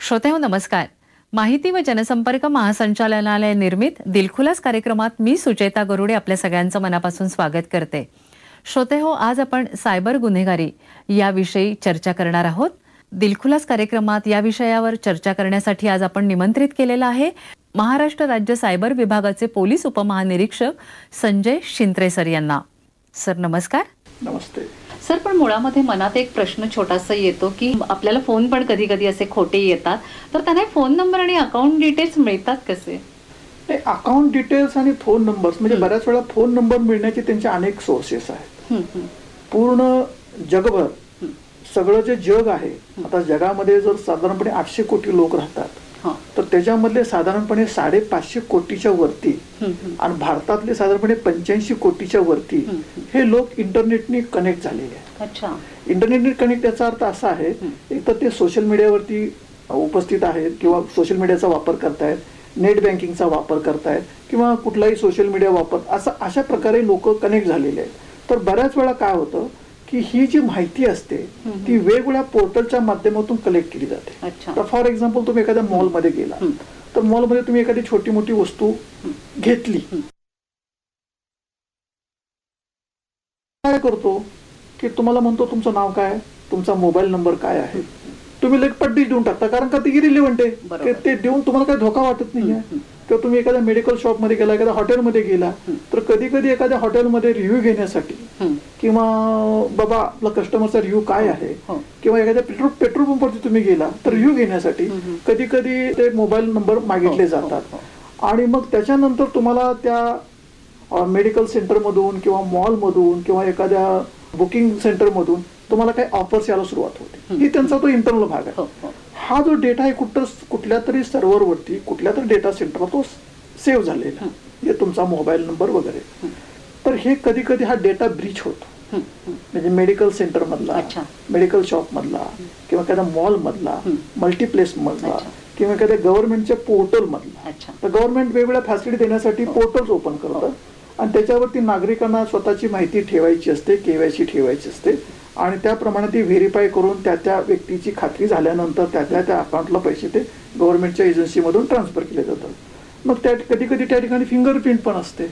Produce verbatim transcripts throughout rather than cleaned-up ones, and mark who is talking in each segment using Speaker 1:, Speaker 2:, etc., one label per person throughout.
Speaker 1: श्रोतेहो नमस्कार. माहिती व जनसंपर्क महासंचालनालय निर्मित दिलखुलास कार्यक्रमात मी सुचेता गरुडे आपल्या सगळ्यांचं मनापासून स्वागत करते. श्रोतेहो, आज आपण सायबर गुन्हेगारी याविषयी चर्चा करणार आहोत. दिलखुलास कार्यक्रमात या विषयावर चर्चा करण्यासाठी आज आपण निमंत्रित केलेलं आहे महाराष्ट्र राज्य सायबर विभागाचे पोलीस उपमहानिरीक्षक संजय शिंत्रे सर यांना. सर नमस्कार.
Speaker 2: नमस्ते
Speaker 1: सर, पण मुळामध्ये मनात एक प्रश्न छोटासा येतो की आपल्याला फोन पण कधी कधी असे खोटे येतात, तर त्यांना फोन नंबर आणि अकाउंट डिटेल्स मिळतात कसे?
Speaker 2: अकाउंट डिटेल्स आणि फोन नंबर्स म्हणजे बऱ्याच वेळा फोन नंबर मिळण्याचे त्यांचे अनेक सोर्सेस आहेत. पूर्ण जगभर सगळं जे जग आहे, आता जगामध्ये जर साधारणपणे आठशे कोटी लोक राहतात, तर त्याच्यामधले साधारणपणे साडेपाचशे कोटीच्या वरती आणि भारतातले साधारणपणे पंच्याऐंशी कोटीच्या वरती हे लोक इंटरनेटने कनेक्ट झालेले आहेत. इंटरनेटने कनेक्ट याचा अर्थ असा आहे, एक तर ते सोशल मीडियावरती उपस्थित आहेत किंवा सोशल मीडियाचा वापर करतायत, नेट बँकिंगचा वापर करतायत किंवा कुठलाही सोशल मीडिया वापर असा अशा प्रकारे लोक कनेक्ट झालेले आहेत. तर बऱ्याच वेळा काय होतं की ही जी माहिती असते ती वेगवेगळ्या पोर्टलच्या माध्यमातून कलेक्ट केली जाते. तर फॉर एक्झाम्पल तुम्ही एखाद्या मॉलमध्ये गेला, तर मॉलमध्ये तुम्ही एखादी छोटी मोठी वस्तू घेतली, काय करतो की तुम्हाला म्हणतो तुमचं नाव काय, तुमचा मोबाईल नंबर काय आहे, तुम्ही लगेच पट्टी देऊन टाकता, कारण का ती इरिलेव्हंट आहे. ते देऊन तुम्हाला काही धोका वाटत नाहीये. किंवा तुम्ही एखाद्या मेडिकल शॉपमध्ये गेला, एखाद्या हॉटेलमध्ये गेला, तर कधी कधी एखाद्या हॉटेलमध्ये रिव्ह्यू घेण्यासाठी किंवा बाबा आपला कस्टमरचा रिव्ह्यू काय आहे, किंवा एखाद्या पेट्रोल पेट्रोल पंपवरती तुम्ही गेला तर रिव्ह्यू घेण्यासाठी कधी कधी ते मोबाईल नंबर मागितले जातात. आणि मग त्याच्यानंतर तुम्हाला त्या मेडिकल सेंटरमधून किंवा मॉलमधून किंवा एखाद्या बुकिंग सेंटरमधून तुम्हाला काही ऑफर्स यायला सुरुवात होते. ही त्यांचा तो इंटरनल भाग आहे. हा जो डेटा आहे कुठं कुठल्या तरी सर्व्हरवरती कुठल्या तरी डेटा सेंटरला तो सेव्ह झालेला, म्हणजे तुमचा मोबाईल नंबर वगैरे. तर हे कधी कधी हा डेटा ब्रीच होतो, म्हणजे मेडिकल सेंटर मधला, मेडिकल शॉप मधला किंवा एखाद्या मॉल मधला, मल्टीप्लेस मधला किंवा एखाद्या गव्हर्नमेंटच्या पोर्टल मधला. तर गव्हर्नमेंट वेगवेगळ्या फॅसिलिटी देण्यासाठी पोर्टल्स ओपन करतं आणि त्याच्यावरती नागरिकांना स्वतःची माहिती ठेवायची असते, केवायसी ठेवायची असते आणि त्याप्रमाणे ती व्हेरीफाय करून त्या त्या व्यक्तीची खात्री झाल्यानंतर त्या त्या त्या अकाउंटला पैसे ते गव्हर्नमेंटच्या एजन्सीमधून ट्रान्सफर केले जातात. मग त्या कधी कधी त्या ठिकाणी फिंगरप्रिंट पण असते.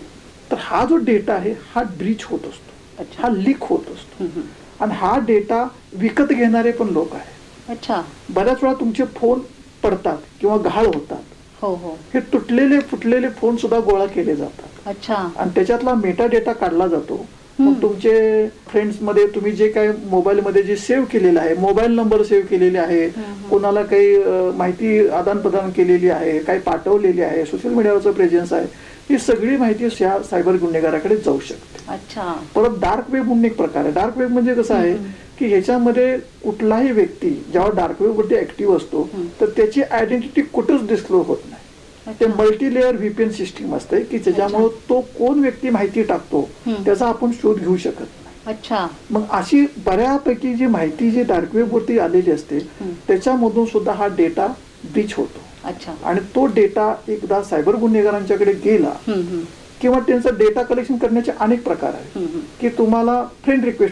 Speaker 2: तर हा जो डेटा आहे हा ब्रीच होत असतो, हा लीक होत असतो आणि हा डेटा विकत घेणारे पण लोक आहेत.
Speaker 1: अच्छा.
Speaker 2: बऱ्याच वेळा तुमचे फोन पडतात किंवा घाळ होतात.
Speaker 1: हो हो.
Speaker 2: हे तुटलेले फुटलेले फोन सुद्धा गोळा केले जातात.
Speaker 1: अच्छा.
Speaker 2: आणि त्याच्यातला मेटा डेटा काढला जातो. मग तुमचे फ्रेंड्स मध्ये तुम्ही जे काही मोबाईल मध्ये जे सेव्ह केलेलं आहे, मोबाईल नंबर सेव्ह केलेले आहे, कोणाला काही माहिती आदान प्रदान केलेली आहे, काही पाठवलेली आहे, सोशल मीडियावरचं प्रेझेन्स आहे, ही सगळी माहिती या सायबर गुन्हेगाराकडे जाऊ शकते.
Speaker 1: अच्छा.
Speaker 2: परत डार्क वेब म्हणून एक प्रकार आहे. डार्क वेब म्हणजे कसं आहे की ह्याच्यामध्ये कुठलाही व्यक्ती जेव्हा डार्क वेब वरती ऍक्टिव्ह असतो तर त्याची आयडेंटिटी कुठंच डिस्क्लोज होत नाही. ते मल्टी लेअर व्हीपीएन सिस्टीम असते की त्याच्यामुळे तो कोण व्यक्ती माहिती टाकतो त्याचा आपण शोध घेऊ शकत नाही.
Speaker 1: अच्छा.
Speaker 2: मग अशी बऱ्यापैकी जी माहिती जी डार्क वेब वरती आलेली असते त्याच्यामधून सुद्धा हा डेटा ब्रीच होतो.
Speaker 1: अच्छा.
Speaker 2: आणि तो डेटा एकदा सायबर गुन्हेगारांच्याकडे गेला किंवा त्यांचा डेटा कलेक्शन करण्याचे अनेक प्रकार आहेत की तुम्हाला फ्रेंड रिक्वेस्ट